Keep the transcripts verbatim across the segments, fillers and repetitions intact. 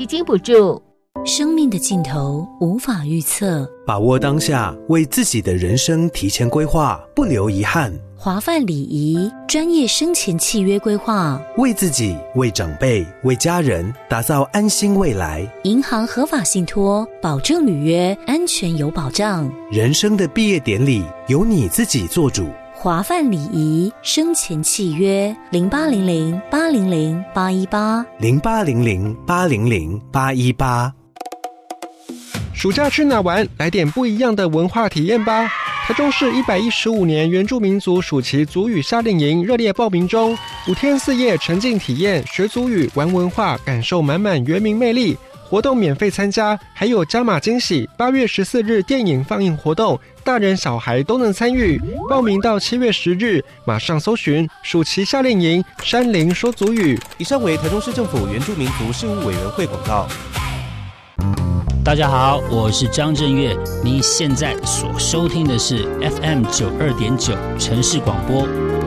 基金补助。 生命的尽头无法预测， 把握当下，为自己的人生提前规划，不留遗憾。 华范礼仪专业生前契约规划， 为自己、为长辈、为家人打造安心未来。 银行合法信托，保证履约，安全有保障。 人生的毕业典礼由你自己做主。 华范礼仪生前契约零八零零八零零八一八零八零零八零零八一八。 暑假去哪玩？来点不一样的文化体验吧！台中市一百一十五年原住民族暑期族语夏令营热烈报名中，五天四夜沉浸体验，学族语、玩文化，感受满满原民魅力。活动免费参加，还有加码惊喜！八月十四日电影放映活动，大人小孩都能参与。报名到七月十日，马上搜寻暑期夏令营山林说族语。 以上为台中市政府原住民族事务委员会广告。 大家好，我是张震岳，你现在所收听的是 F M 九二点九城市广播。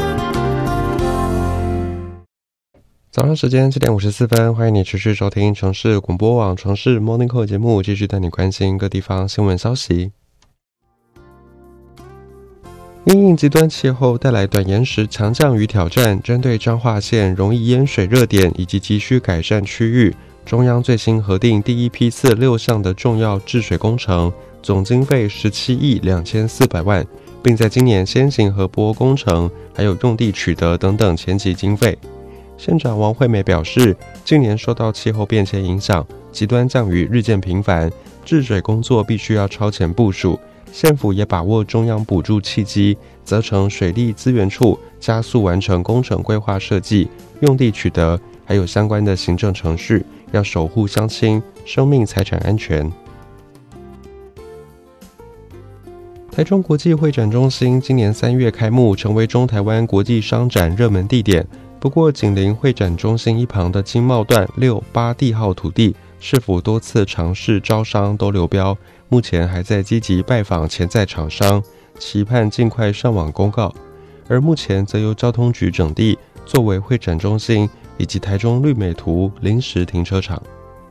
早上时间七点五十四分，欢迎你持续收听城市广播网城市 Morning Call 节目，继续带你关心各地方新闻消息。因应极端气候带来短延时强降雨挑战，针对彰化县容易淹水热点以及急需改善区域，中央最新核定第一批次六项的重要治水工程，总经费十七亿两千四百万，并在今年先行河坡工程还有用地取得等等前期经费。县长王惠美表示，近年受到气候变迁影响，极端降雨日渐频繁，治水工作必须要超前部署。县府也把握中央补助契机，责成水利资源处加速完成工程规划设计、用地取得，还有相关的行政程序，要守护乡亲生命财产安全。台中国际会展中心今年三月开幕，成为中台湾国际商展热门地点。不过，紧邻会展中心一旁的经贸段六八地号土地，市府多次尝试招商都流标，目前还在积极拜访潜在厂商，期盼尽快上网公告。而目前则由交通局整地，作为会展中心以及台中绿美图临时停车场。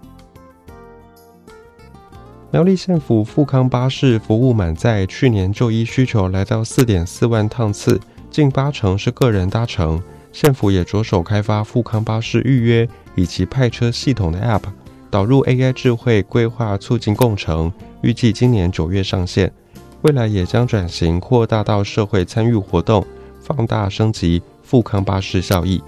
苗栗县府富康巴士服务满载，去年就医需求来到 四点四万趟次，近八成是个人搭乘。县府也着手开发富康巴士预约以及派车系统的 App， 导入 A I 智慧规划促进共乘，预计今年九月上线。未来也将转型扩大到社会参与活动，放大升级富康巴士效益。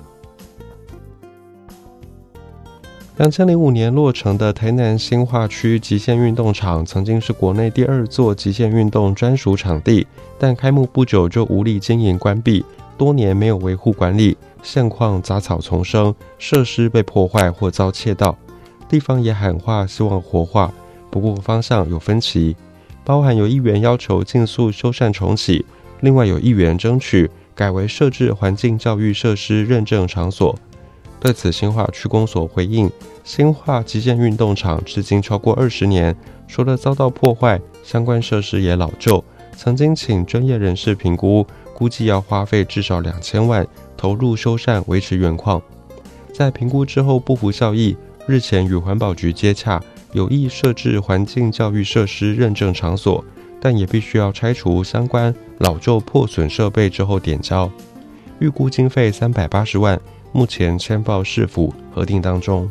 二零零五年落成的台南新化区极限运动场曾经是国内第二座极限运动专属场地，但开幕不久就无力经营关闭，多年没有维护管理，现况杂草丛生，设施被破坏或遭窃盗。地方也喊话希望活化，不过方向有分歧，包含有议员要求尽速修缮重启，另外有议员争取改为设置环境教育设施认证场所。对此，新化区公所回应，新化极限运动场至今超过二十年，除了遭到破坏，相关设施也老旧，曾经请专业人士评估，估计要花费至少两千万投入修缮维持原况。在评估之后不符效益，日前与环保局接洽，有意设置环境教育设施认证场所，但也必须要拆除相关老旧破损设备之后点交，预估经费三百八十万，目前签报市府核定当中。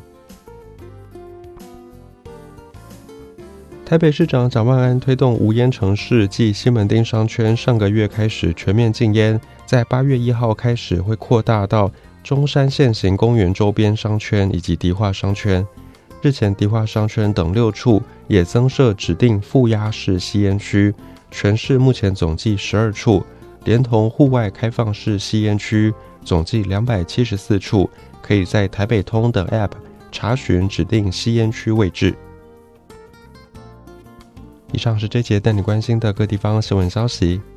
台北市长蒋万安推动无烟城市暨西门町商圈上个月开始全面禁烟，在八月一号开始会扩大到中山现行公园周边商圈以及迪化商圈。日前迪化商圈等六处也增设指定负压式吸烟区，全市目前总计十二处，连同户外开放式吸烟区总计两百七十四处，可以在台北通等 App 查询指定吸烟区位置。以上是这节带你关心的各地方新闻消息。